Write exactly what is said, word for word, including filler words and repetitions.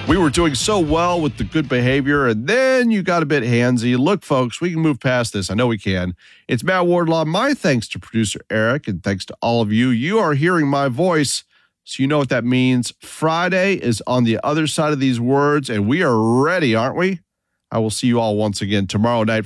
We were doing so well with the good behavior, and then you got a bit handsy. Look, folks, we can move past this. I know we can. It's Matt Wardlaw. My thanks to producer Eric, and thanks to all of you. You are hearing my voice, so you know what that means. Friday is on the other side of these words, and we are ready, aren't we? I will see you all once again tomorrow night.